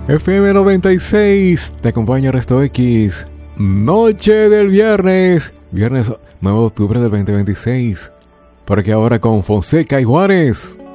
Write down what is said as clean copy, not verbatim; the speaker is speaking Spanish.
FM 96, te acompaña Resto X. Noche del viernes, viernes 9 de octubre del 2026. Porque ahora con Fonseca y Juárez.